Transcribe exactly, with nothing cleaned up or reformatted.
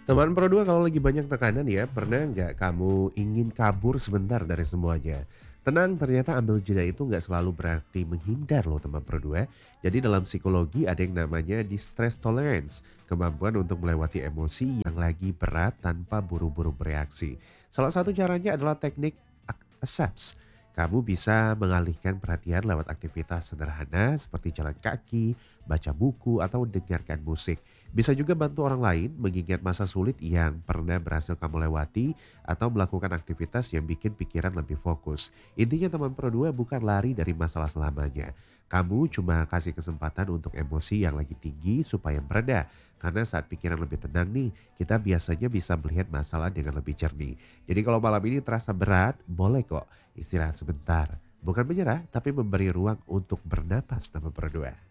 Teman Pro dua kalau lagi banyak tekanan ya, pernah nggak kamu ingin kabur sebentar dari semuanya? Tenang, ternyata ambil jeda itu nggak selalu berarti menghindar loh teman Pro dua. Jadi dalam psikologi ada yang namanya distress tolerance, kemampuan untuk melewati emosi yang lagi berat tanpa buru-buru bereaksi. Salah satu caranya adalah teknik ac- accepts. Kamu bisa mengalihkan perhatian lewat aktivitas sederhana seperti jalan kaki, baca buku, atau dengarkan musik. Bisa juga bantu orang lain mengingat masa sulit yang pernah berhasil kamu lewati atau melakukan aktivitas yang bikin pikiran lebih fokus. Intinya teman Pro dua bukan lari dari masalah selamanya. Kamu cuma kasih kesempatan untuk emosi yang lagi tinggi supaya mereda. Karena saat pikiran lebih tenang nih, kita biasanya bisa melihat masalah dengan lebih jernih. Jadi kalau malam ini terasa berat, boleh kok istirahat sebentar. Bukan menyerah, tapi memberi ruang untuk bernapas teman Pro dua.